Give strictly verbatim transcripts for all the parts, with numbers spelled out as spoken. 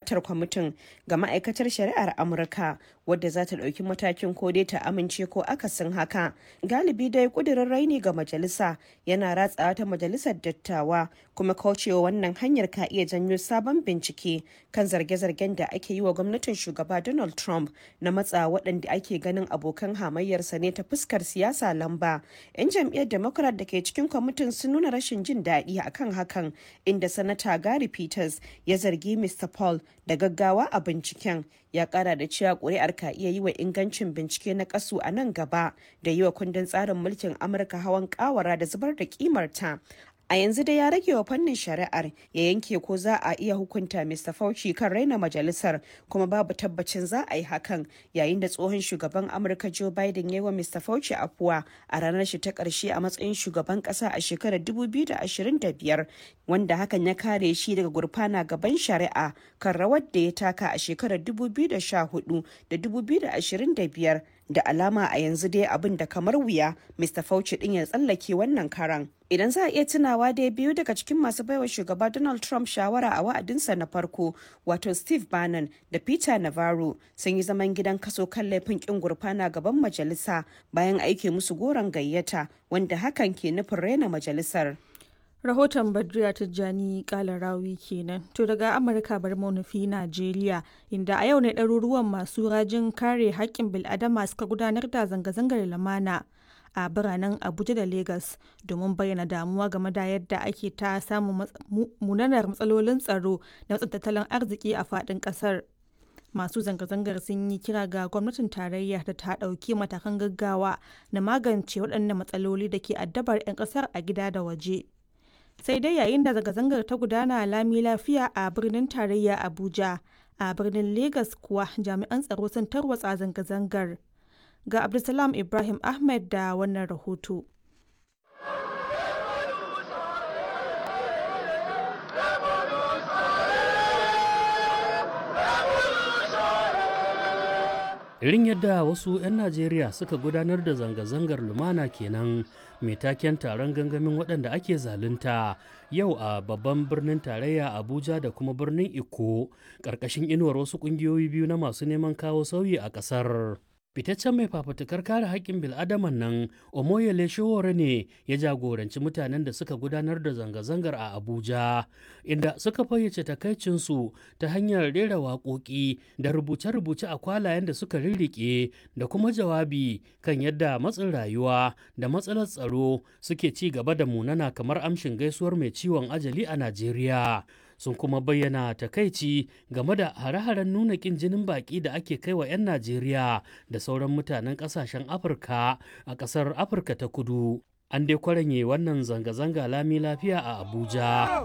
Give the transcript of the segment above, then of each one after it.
buƙatar kwamitin ga ma'aikatar shari'ar Amurka wadda za ta ɗauki matakin ko dai ta amince ko akasin haka. Galibi dai ƙudurin raini ga majalisa yana ratsawa ta majalisar dattawa kuma kaucewa wannan hanyar ka iya janyo sabon bincike kan zarge-zargen da ake yi wa gwamnatin shugaba Donald Trump na matsa waɗanda ake ganin abokan hamayyarsa ne ta fuskar siyasa lamba. 'Yan jam'iyyar Democrat da ke cikin kwamitin sun nuna rashin jin daɗi akan hakan, inda Sanata Gary Peters ya zargi Mister Paul da gaggawa a binciken. Ya kara da cewa ƙuri'ar ka iya yi wa ingancin bincike na kasu a nan gaba da yi wa kundin tsarin mulkin Amurka hawan kawara da zubar da kimarta. A yanzu dai ya rage wa fannin shari'ar ya yanke ko za a iya hukunta Mister Fauci kan raina majalisar, kuma babu tabbacin za a yi hakan, yayin da tsohon shugaban Amurka Joe Biden ya yi wa Mister Fauci afuwa a ranar shi ta ƙarshe a matsayin shugaban ƙasa a shekarar dubu biyu da ashirin da biyar, wanda hakan ya kare shi daga gurfana gaban shari'a kan rawar da ya taka a shekarar dubu biyu da sha hudu da dubu biyu da ashirin da biyar. Da alama a yanzu dai abin da kamar wuya Mister Fauci din ya tsallake wannan karan. Idan za a iya tunawa dai biyu daga cikin masu baiwa shugaba Donald Trump shawara a wa'adinsa na farko, wato Steve Bannon da Peter Navarro, sun yi zaman gidan kaso kan laifin kin gurfana gaban majalisa bayan aike musu goron gayyata, wanda hakan ke nufin raina majalisar. Rahoton Badriya Tijjani Kalarawi kenan. To daga Amurka bar mu nufi Najeriya, inda a yau ne ɗaruruwan masu rajin kare haƙƙin bil'adama suka gudanar da zanga-zangar lumana a biranen Abuja da Legas domin bayyana damuwa game da yadda ake ta samun munanar matsalolin tsaro da matsin tattalin arziki a faɗin ƙasar. Masu zanga-zangar sun yi kira ga gwamnatin tarayya da ta ɗauki matakan gaggawa na magance waɗannan matsaloli da ke addabar 'yan ƙasar a gida da waje. Sai dai yayin da zanga-zangar ta gudana lami lafiya a birnin tarayya Abuja, a birnin Legas kuwa jami'an tsaro sun tarwatsa zanga-zangar. Ga Abdulsalam Ibrahim Ahmed da wannan rahoto. Irin yadda wasu 'yan Najeriya suka gudanar da zanga-zangar lumana kenan mai taken taron gangamin waɗanda ake zalunta yau a babban birnin tarayya Abuja da kuma birnin Ikko, ƙarƙashin inuwar wasu ƙungiyoyi biyu na masu neman kawo sauyi a ƙasar. Fitaccen mai fafutukar kare haƙƙin bil'adaman nan Omoyele Sowore ne ya jagoranci mutanen da suka gudanar da zanga-zangar a Abuja, inda suka fayyace takaicinsu ta hanyar rera waƙoƙi da rubuce-rubuce a kwalayen da suka rirriƙe da kuma jawabi kan yadda matsin rayuwa da matsalar tsaro suke ci gaba da munana kamar amshin gaisuwar mai ciwon ajali a Najeriya. Sun kuma bayyana takaici game da hare-haren nuna ƙin jinin baƙi da ake kai wa 'yan Najeriya da sauran mutanen ƙasashen Afirka a ƙasar Afirka ta Kudu. An dai kwaranye wannan zanga-zanga lami lafiya a Abuja.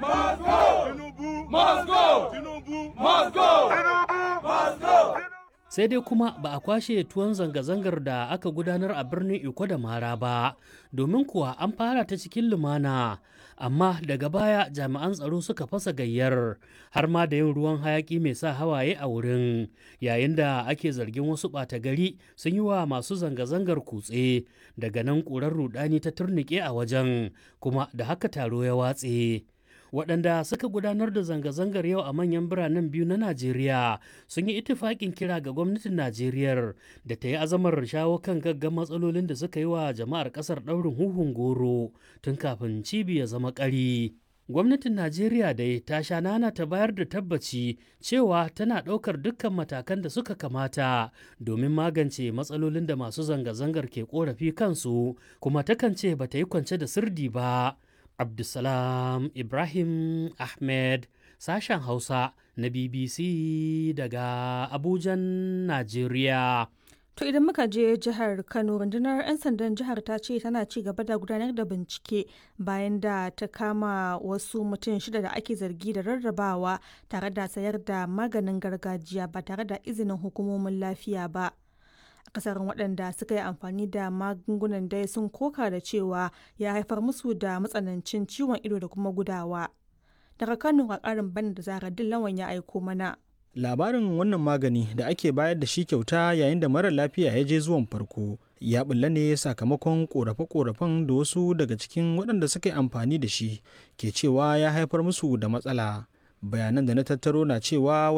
Sai dai kuma ba a kwashe tuwon zanga-zangar da aka gudanar a birnin Iko da Mara ba, domin kuwa an fara ta cikin lumana, amma daga baya jami'an tsaro suka fasa gayyar har ma da yin ruwan hayaki mai sa hawaye a wurin, yayin da ake zargin wasu ɓata gari sun yi wa masu zanga-zangar kutse. Daga nan ƙurar rudani ta turnike a wajen, kuma da haka taro ya watse. Waɗanda suka gudanar da zanga-zangar yau a manyan biranen biyu na Najeriya sun yi itifaƙin kira ga gwamnatin Najeriya da ta yi azamar shawo kan gaggan matsalolin da suka yi wa jama'ar ƙasar ɗaurin huhun goro tun kafin cibi ya zama ƙari. Gwamnatin Najeriya dai ta sha nana ta bayar da tabbaci cewa tana ɗaukar dukkan matakan da suka kamata domin magance matsalolin da masu zanga-zangar ke ƙorafi kansu, kuma takan ce ba ta yi kwance da sirdi ba. Abdulsalam Ibrahim Ahmed, sashen Hausa na B B C daga Abujan, Najeriya. To idan muka je jihar Kano, rundunar 'yan sandan jihar ta ce tana ci gaba da gudanar da bincike bayan da ta kama wasu mutum shida da ake zargi da rarrabawa tare da sayar da maganin gargajiya ba tare da izinin hukumomin lafiya ba. Akasarin waɗanda suka yi amfani da magungunan dai sun koka da cewa ya haifar musu da matsanancin ciwon ido da kuma gudawa. Daga Kano a ƙarin bana da Zahra Dillawan ya aiko mana. Labarin wannan magani da ake bayar da shi kyauta yayin da marar lafiya ya je zuwan farko ya bulla ne sakamakon korafe-korafen da wasu daga cikin waɗanda suka yi amfani da shi ke cewa ya haifar musu da matsala. Bayanan da na tattaro na cewa